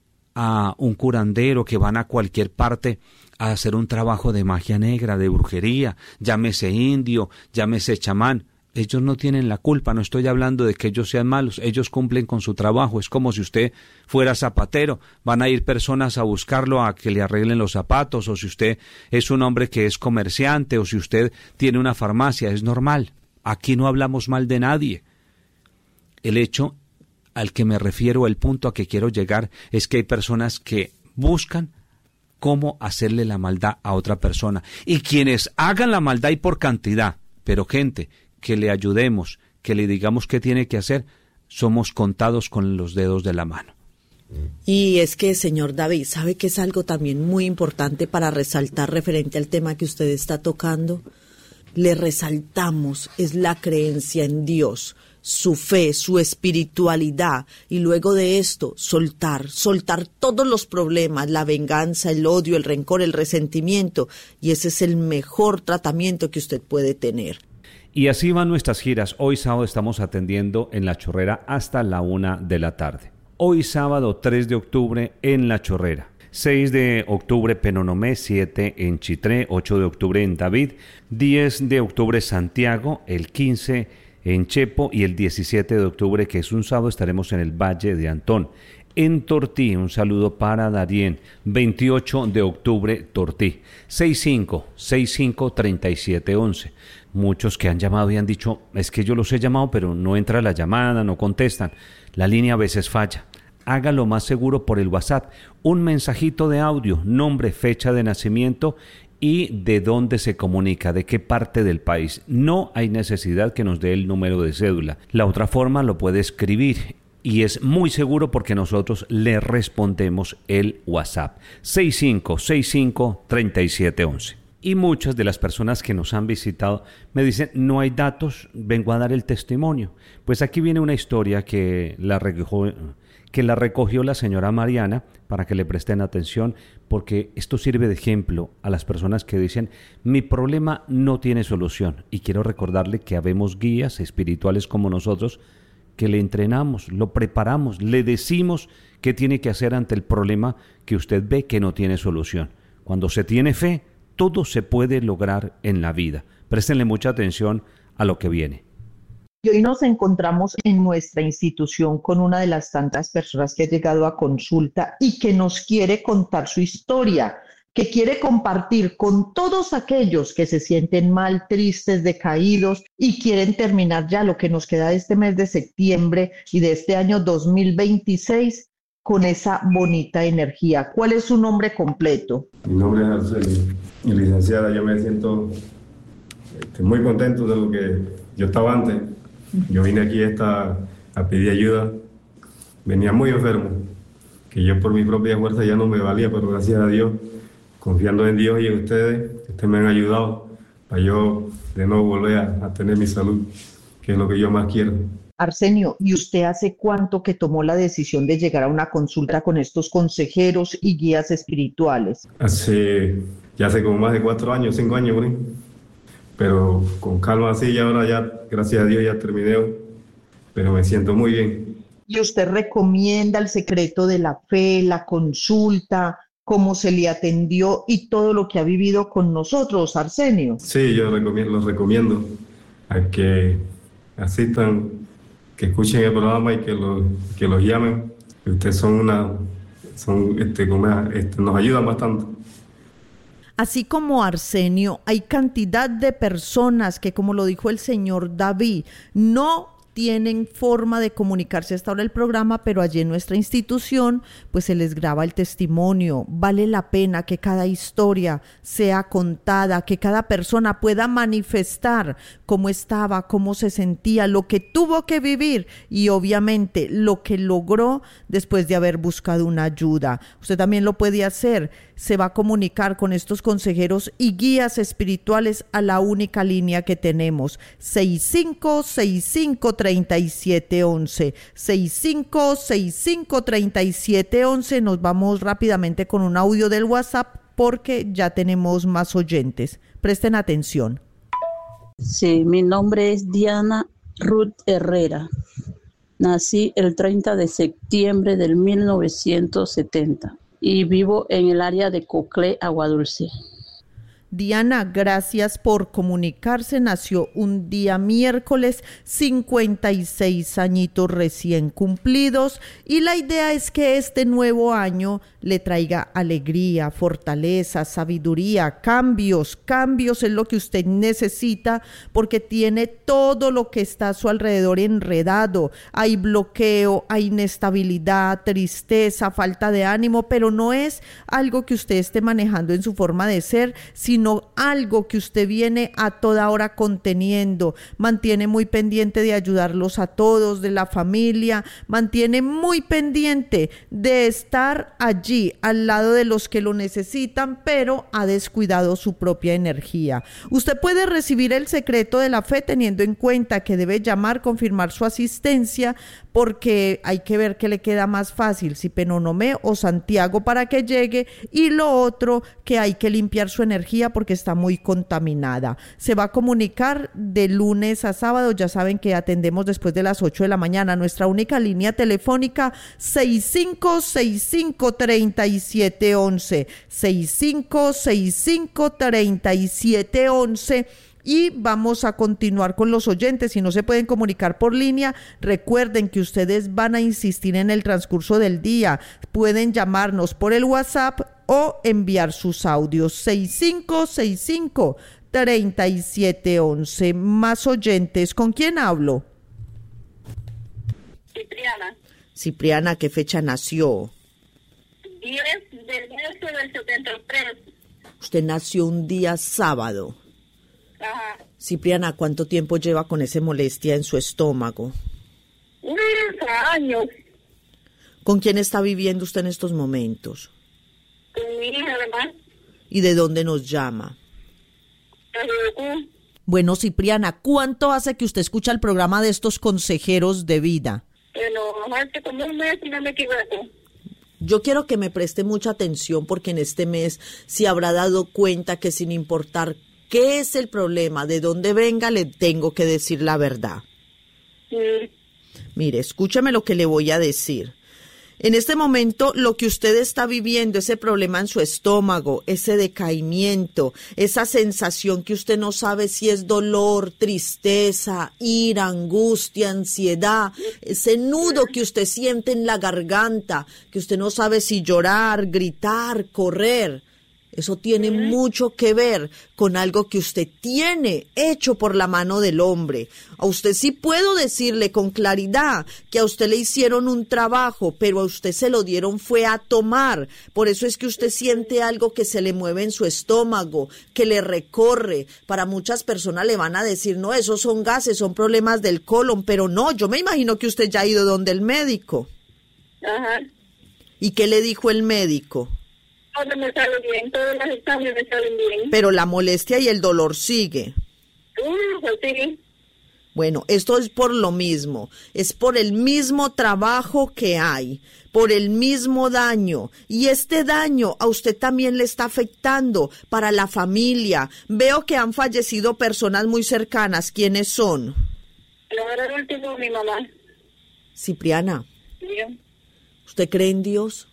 a un curandero, que van a cualquier parte a hacer un trabajo de magia negra, de brujería, llámese indio, llámese chamán. Ellos no tienen la culpa, no estoy hablando de que ellos sean malos, ellos cumplen con su trabajo, es como si usted fuera zapatero, van a ir personas a buscarlo a que le arreglen los zapatos, o si usted es un hombre que es comerciante, o si usted tiene una farmacia, es normal, aquí no hablamos mal de nadie. El hecho al que me refiero, el punto a que quiero llegar, es que hay personas que buscan cómo hacerle la maldad a otra persona, y quienes hagan la maldad y por cantidad, pero gente que le ayudemos, que le digamos qué tiene que hacer, somos contados con los dedos de la mano.
Y es que, señor David, ¿sabe que es algo también muy importante para resaltar referente al tema que usted está tocando? Le resaltamos, es la creencia en Dios, su fe, su espiritualidad, y luego de esto, soltar, soltar todos los problemas, la venganza, el odio, el rencor, el resentimiento, y ese es el mejor tratamiento que usted puede tener.
Y así van nuestras giras. Hoy sábado estamos atendiendo en La Chorrera hasta la una de la tarde. Hoy sábado tres de octubre en La Chorrera. seis de octubre Penonomé, siete en Chitré, ocho de octubre en David, diez de octubre Santiago, el quince en Chepo y el diecisiete de octubre, que es un sábado, estaremos en el Valle de Antón. En Tortí, un saludo para Darien, veintiocho de octubre, Tortí, seis cinco, seis cinco, treinta y siete once. Muchos que han llamado y han dicho, es que yo los he llamado, pero no entra la llamada, no contestan. La línea a veces falla. Hágalo más seguro por el WhatsApp. Un mensajito de audio, nombre, fecha de nacimiento y de dónde se comunica, de qué parte del país. No hay necesidad que nos dé el número de cédula. La otra forma lo puede escribir. Y es muy seguro porque nosotros le respondemos el WhatsApp. seis cinco, seis cinco, treinta y siete once. Y muchas de las personas que nos han visitado me dicen, no hay datos, vengo a dar el testimonio. Pues aquí viene una historia que la recogió, que la recogió la señora Mariana, para que le presten atención, porque esto sirve de ejemplo a las personas que dicen, mi problema no tiene solución. Y quiero recordarle que habemos guías espirituales como nosotros, que le entrenamos, lo preparamos, le decimos qué tiene que hacer ante el problema que usted ve que no tiene solución. Cuando se tiene fe, todo se puede lograr en la vida. Préstenle mucha atención a lo que viene.
Y hoy nos encontramos en nuestra institución con una de las tantas personas que ha llegado a consulta y que nos quiere contar su historia, que quiere compartir con todos aquellos que se sienten mal, tristes, decaídos y quieren terminar ya lo que nos queda de este mes de septiembre y de este año dos mil veintiséis con esa bonita energía. ¿Cuál es su nombre completo?
Mi nombre es Arcelio. Y licenciada, yo me siento Estoy muy contento de lo que yo estaba antes. Yo vine aquí esta, a pedir ayuda. Venía muy enfermo, que yo por mi propia fuerza ya no me valía, pero gracias a Dios, confiando en Dios y en ustedes, ustedes me han ayudado para yo de nuevo volver a, a tener mi salud, que es lo que yo más quiero.
Arsenio, ¿y usted hace cuánto que tomó la decisión de llegar a una consulta con estos consejeros y guías espirituales?
Hace, ya hace como más de cuatro años, cinco años, por ahí. Pero con calma así, y ahora ya, gracias a Dios, ya terminé, pero me siento muy bien.
¿Y usted recomienda el secreto de la fe, la consulta, cómo se le atendió y todo lo que ha vivido con nosotros, Arsenio?
Sí, yo recomiendo, los recomiendo a que asistan, que escuchen el programa y que los que los llamen. Ustedes son una, son, este, como, este, nos ayudan bastante.
Así como Arsenio, hay cantidad de personas que, como lo dijo el señor David, no tienen forma de comunicarse hasta ahora el programa, pero allí en nuestra institución pues se les graba el testimonio. Vale la pena que cada historia sea contada, que cada persona pueda manifestar cómo estaba, cómo se sentía, lo que tuvo que vivir y obviamente lo que logró después de haber buscado una ayuda. Usted también lo puede hacer, se va a comunicar con estos consejeros y guías espirituales a la única línea que tenemos, seis cinco seis cinco, tres siete once, seis cinco seis cinco, tres siete once. Nos vamos rápidamente con un audio del WhatsApp porque ya tenemos más oyentes. Presten atención.
Sí, mi nombre es Diana Ruth Herrera. Nací el treinta de septiembre del mil novecientos setenta y vivo en el área de Coclé, Aguadulce.
Diana, gracias por comunicarse. Nació un día miércoles, cincuenta y seis añitos recién cumplidos, y la idea es que este nuevo año le traiga alegría, fortaleza, sabiduría, cambios, cambios es lo que usted necesita porque tiene todo lo que está a su alrededor enredado. Hay bloqueo, hay inestabilidad, tristeza, falta de ánimo, pero no es algo que usted esté manejando en su forma de ser, sino sino algo que usted viene a toda hora conteniendo. Mantiene muy pendiente de ayudarlos a todos, de la familia, mantiene muy pendiente de estar allí al lado de los que lo necesitan, pero ha descuidado su propia energía. Usted puede recibir el secreto de la fe teniendo en cuenta que debe llamar, confirmar su asistencia, porque hay que ver qué le queda más fácil, si Penonomé o Santiago para que llegue, y lo otro, que hay que limpiar su energía porque está muy contaminada. Se va a comunicar de lunes a sábado, ya saben que atendemos después de las ocho de la mañana. Nuestra única línea telefónica seis cinco seis cinco, tres siete once, seis cinco seis cinco, tres siete once. Y vamos a continuar con los oyentes. Si no se pueden comunicar por línea, recuerden que ustedes van a insistir en el transcurso del día. Pueden llamarnos por el WhatsApp o enviar sus audios. seis cinco seis cinco, tres siete once. Más oyentes. ¿Con quién hablo?
Cipriana.
Cipriana, ¿qué fecha nació?
diez de marzo del setenta y tres.
Usted nació un día sábado.
Ajá.
Cipriana, ¿cuánto tiempo lleva con esa molestia en su estómago?
Unos años.
¿Con quién está viviendo usted en estos momentos?
Con mi hija, además.
¿Y de dónde nos llama?
Uh-huh.
Bueno, Cipriana, ¿cuánto hace que usted escucha el programa de estos consejeros de vida?
Bueno, hace como un mes, si no me equivoco.
Yo quiero que me preste mucha atención porque en este mes se habrá dado cuenta que sin importar ¿qué es el problema? ¿De dónde venga? Le tengo que decir la verdad.
Sí.
Mire, escúchame lo que le voy a decir. En este momento, lo que usted está viviendo, ese problema en su estómago, ese decaimiento, esa sensación que usted no sabe si es dolor, tristeza, ira, angustia, ansiedad, ese nudo que usted siente en la garganta, que usted no sabe si llorar, gritar, correr. Eso tiene mucho que ver con algo que usted tiene hecho por la mano del hombre. A usted sí puedo decirle con claridad que a usted le hicieron un trabajo, pero a usted se lo dieron fue a tomar. Por eso es que usted siente algo que se le mueve en su estómago, que le recorre. Para muchas personas le van a decir, no, esos son gases, son problemas del colon, pero no, yo me imagino que usted ya ha ido donde el médico.
Ajá.
¿Y qué le dijo el médico?
Todo me sale bien, todos los exámenes me salen bien.
Pero la molestia y el dolor sigue.
Uh, pues sí.
Bueno, esto es por lo mismo, es por el mismo trabajo que hay, por el mismo daño. Y este daño a usted también le está afectando para la familia. Veo que han fallecido personas muy cercanas. ¿Quiénes son?
Ahora el último, mi mamá.
Cipriana,
Sí.
¿usted cree en Dios?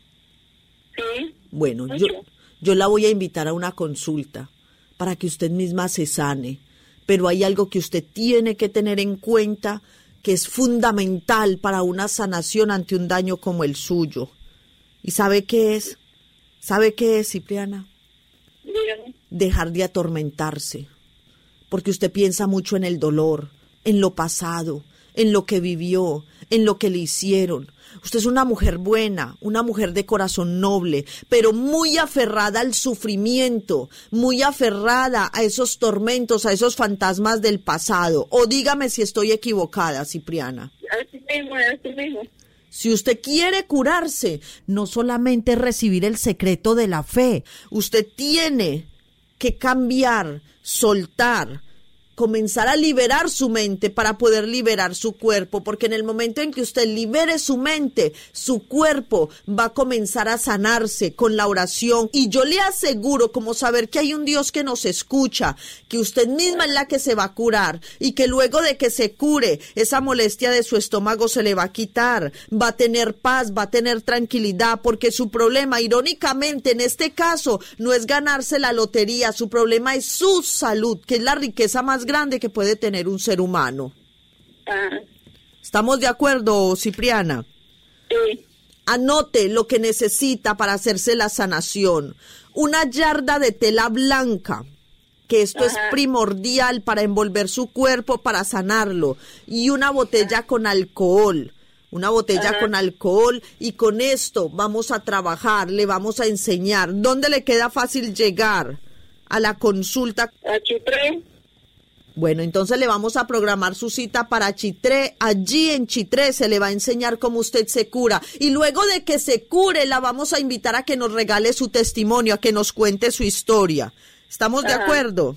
Sí.
Bueno, yo, yo la voy a invitar a una consulta para que usted misma se sane, pero hay algo que usted tiene que tener en cuenta que es fundamental para una sanación ante un daño como el suyo. ¿Y sabe qué es? ¿Sabe qué es, Cipriana?
Dígame.
Dejar de atormentarse, porque usted piensa mucho en el dolor, en lo pasado, en lo que vivió, en lo que le hicieron. Usted es una mujer buena, una mujer de corazón noble, pero muy aferrada al sufrimiento, muy aferrada a esos tormentos, a esos fantasmas del pasado. O dígame si estoy equivocada, Cipriana.
Así mismo, así mismo.
Si usted quiere curarse, no solamente recibir el secreto de la fe, usted tiene que cambiar, soltar, comenzar a liberar su mente para poder liberar su cuerpo, porque en el momento en que usted libere su mente, su cuerpo va a comenzar a sanarse con la oración. Y yo le aseguro, como saber que hay un Dios que nos escucha, que usted misma es la que se va a curar y que luego de que se cure, esa molestia de su estómago se le va a quitar, va a tener paz, va a tener tranquilidad, porque su problema, irónicamente, en este caso, no es ganarse la lotería, su problema es su salud, que es la riqueza más grande que puede tener un ser humano.
Ah.
¿Estamos de acuerdo, Cipriana?
Sí.
Anote lo que necesita para hacerse la sanación. Una yarda de tela blanca, que esto Ajá. es primordial para envolver su cuerpo, para sanarlo. Y una botella Ajá. con alcohol. Una botella Ajá. con alcohol, y con esto vamos a trabajar, le vamos a enseñar. ¿Dónde le queda fácil llegar a la consulta?
A Chitré.
Bueno, entonces le vamos a programar su cita para Chitré. Allí en Chitré se le va a enseñar cómo usted se cura. Y luego de que se cure, la vamos a invitar a que nos regale su testimonio, a que nos cuente su historia. ¿Estamos Ajá. de acuerdo?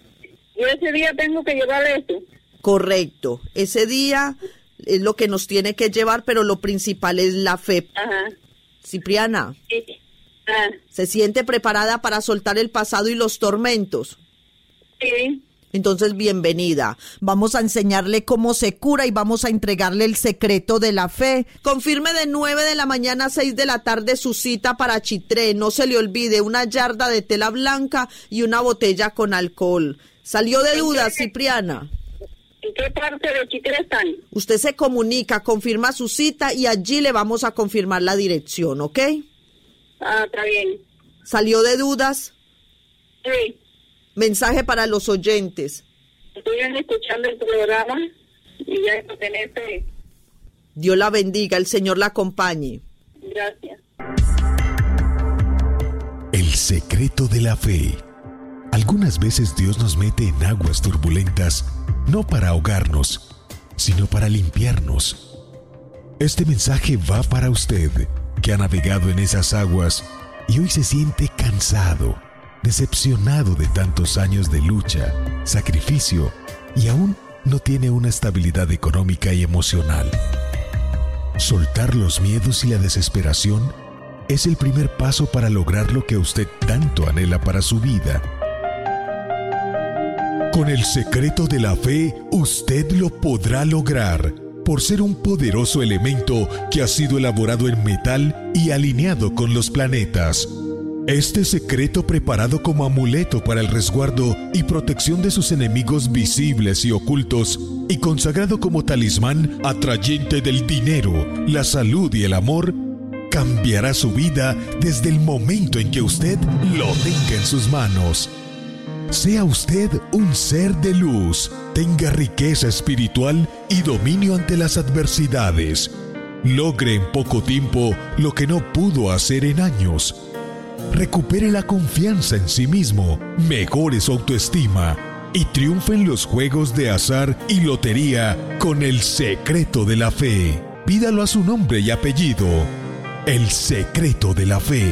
¿Y ese día tengo que llevar eso?
Correcto. Ese día es lo que nos tiene que llevar, pero lo principal es la fe.
Ajá.
Cipriana,
sí. Ajá.
¿se siente preparada para soltar el pasado y los tormentos?
Sí.
Entonces, bienvenida. Vamos a enseñarle cómo se cura y vamos a entregarle el secreto de la fe. Confirme de nueve de la mañana a seis de la tarde su cita para Chitré. No se le olvide, una yarda de tela blanca y una botella con alcohol. ¿Salió de dudas, Cipriana?
¿En qué parte de Chitré están?
Usted se comunica, confirma su cita y allí le vamos a confirmar la dirección, ¿ok?
Ah, está bien.
¿Salió de dudas?
Sí.
Mensaje para los oyentes.
Estoy escuchando el programa y ya esto tenés fe.
Dios la bendiga, el Señor la acompañe.
Gracias.
El secreto de la fe. Algunas veces Dios nos mete en aguas turbulentas, no para ahogarnos, sino para limpiarnos. Este mensaje va para usted, que ha navegado en esas aguas y hoy se siente cansado, decepcionado de tantos años de lucha, sacrificio y aún no tiene una estabilidad económica y emocional. Soltar los miedos y la desesperación es el primer paso para lograr lo que usted tanto anhela para su vida. Con el secreto de la fe, usted lo podrá lograr, por ser un poderoso elemento que ha sido elaborado en metal y alineado con los planetas. Este secreto, preparado como amuleto para el resguardo y protección de sus enemigos visibles y ocultos, y consagrado como talismán atrayente del dinero, la salud y el amor, cambiará su vida desde el momento en que usted lo tenga en sus manos. Sea usted un ser de luz, tenga riqueza espiritual y dominio ante las adversidades. Logre en poco tiempo lo que no pudo hacer en años. Recupere la confianza en sí mismo, mejore su autoestima y triunfe en los juegos de azar y lotería con el secreto de la fe. Pídalo a su nombre y apellido. El secreto de la fe.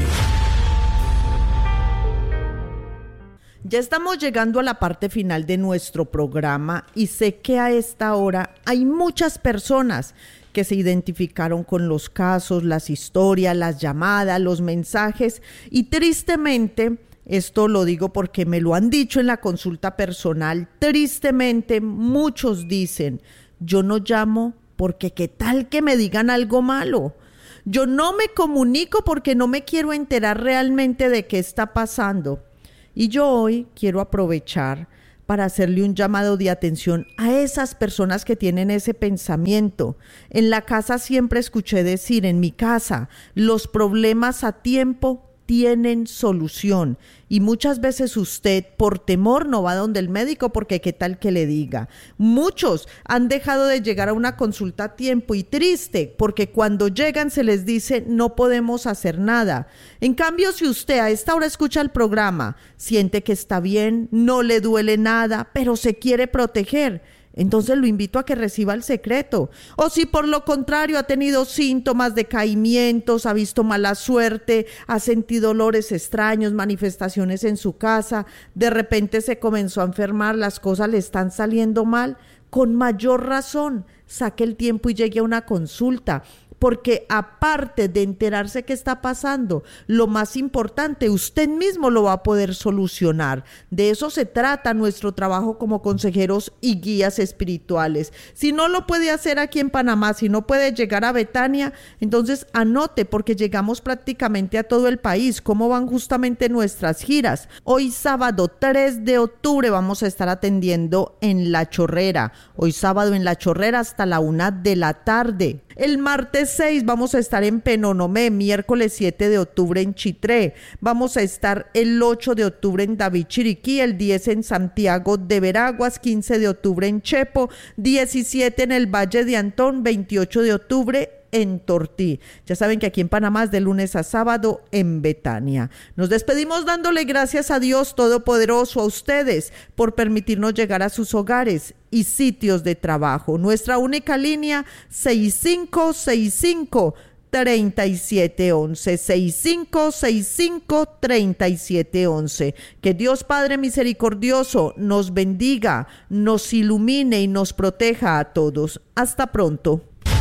Ya estamos llegando a la parte final de nuestro programa y sé que a esta hora hay muchas personas que se identificaron con los casos, las historias, las llamadas, los mensajes y tristemente, esto lo digo porque me lo han dicho en la consulta personal, tristemente muchos dicen, yo no llamo porque qué tal que me digan algo malo. Yo no me comunico porque no me quiero enterar realmente de qué está pasando. Y yo hoy quiero aprovechar para hacerle un llamado de atención a esas personas que tienen ese pensamiento. En la casa siempre escuché decir, en mi casa, los problemas a tiempo tienen solución. Y muchas veces usted, por temor, no va donde el médico porque qué tal que le diga. Muchos han dejado de llegar a una consulta a tiempo y triste porque cuando llegan se les dice no podemos hacer nada. En cambio, si usted a esta hora escucha el programa, siente que está bien, no le duele nada, pero se quiere proteger, entonces lo invito a que reciba el secreto. O si por lo contrario ha tenido síntomas de caimientos, ha visto mala suerte, ha sentido olores extraños, manifestaciones en su casa, de repente se comenzó a enfermar, las cosas le están saliendo mal, con mayor razón, saque el tiempo y llegue a una consulta. Porque aparte de enterarse qué está pasando, lo más importante, usted mismo lo va a poder solucionar. De eso se trata nuestro trabajo como consejeros y guías espirituales. Si no lo puede hacer aquí en Panamá, si no puede llegar a Betania, entonces anote, porque llegamos prácticamente a todo el país. ¿Cómo van justamente nuestras giras? Hoy sábado tres de octubre vamos a estar atendiendo en La Chorrera. Hoy sábado en La Chorrera hasta la una de la tarde. El martes seis vamos a estar en Penonomé, miércoles siete de octubre en Chitré, vamos a estar el ocho de octubre en David Chiriquí, el diez en Santiago de Veraguas, quince de octubre en Chepo, diecisiete en el Valle de Antón, veintiocho de octubre en Tortí. Ya saben que aquí en Panamá es de lunes a sábado en Betania. Nos despedimos dándole gracias a Dios Todopoderoso, a ustedes, por permitirnos llegar a sus hogares y sitios de trabajo. Nuestra única línea seis cinco seis cinco, tres siete once, seis cinco seis cinco, tres siete once. Que Dios Padre misericordioso nos bendiga, nos ilumine y nos proteja a todos. Hasta pronto.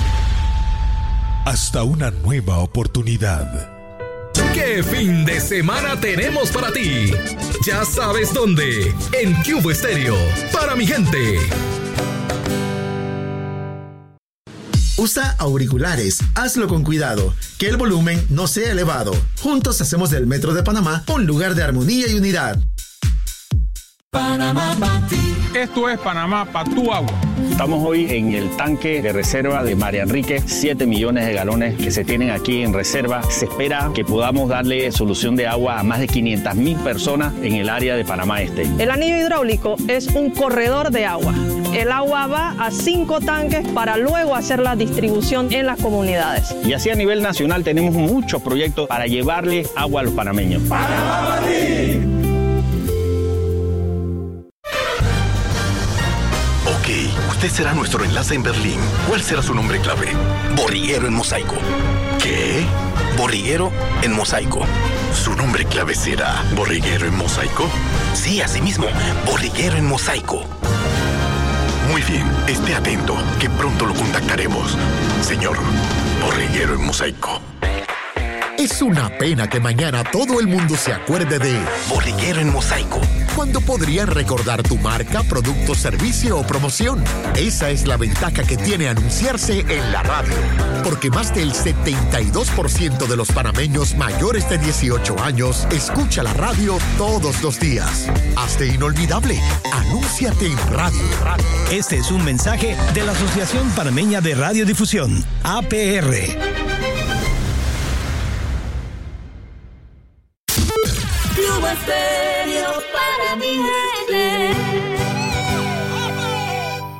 Hasta una nueva oportunidad.
¿Qué fin de semana tenemos para ti? Ya sabes dónde. En Cubo Estéreo. Para mi gente.
Usa auriculares. Hazlo con cuidado. Que el volumen no sea elevado. Juntos hacemos del Metro de Panamá un lugar de armonía y unidad.
Panamá para ti. Esto es Panamá para tu agua.
Estamos hoy en el tanque de reserva de María Enrique, siete millones de galones que se tienen aquí en reserva. Se espera que podamos darle solución de agua a más de quinientas mil personas en el área de Panamá Este.
El anillo hidráulico es un corredor de agua. El agua va a cinco tanques para luego hacer la distribución en las comunidades.
Y así a nivel nacional tenemos muchos proyectos para llevarle agua a los panameños.
¡Panamá para ti!
Usted será nuestro enlace en Berlín. ¿Cuál será su nombre clave? Borriguero en mosaico. ¿Qué? Borriguero en mosaico. ¿Su nombre clave será Borriguero en mosaico? Sí, así mismo. Borriguero en mosaico. Muy bien, esté atento, que pronto lo contactaremos. Señor, Borriguero en mosaico.
Es una pena que mañana todo el mundo se acuerde de
Borriguero en mosaico,
cuando podrían recordar tu marca, producto, servicio o promoción. Esa es la ventaja que tiene anunciarse en la radio, porque más del setenta y dos por ciento de los panameños mayores de dieciocho años escucha la radio todos los días. Hazte inolvidable, anúnciate en radio.
Este es un mensaje de la Asociación Panameña de Radiodifusión, A P R.